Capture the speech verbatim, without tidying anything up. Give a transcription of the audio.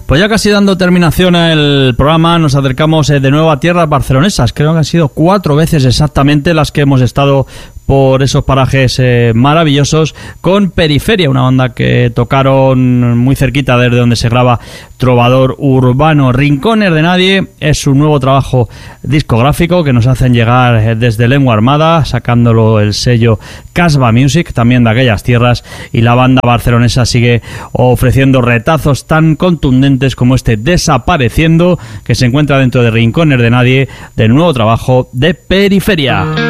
Pues ya casi dando terminación al programa, nos acercamos de nuevo a tierras barcelonesas. Creo que han sido cuatro veces exactamente las que hemos estado por esos parajes eh, maravillosos con Periferia, una banda que tocaron muy cerquita desde donde se graba Trovador Urbano. Rincones de Nadie es su nuevo trabajo discográfico que nos hacen llegar desde Lengua Armada, sacándolo el sello Casbah Music, también de aquellas tierras, y la banda barcelonesa sigue ofreciendo retazos tan contundentes como este Desapareciendo, que se encuentra dentro de Rincones de Nadie, del nuevo trabajo de Periferia.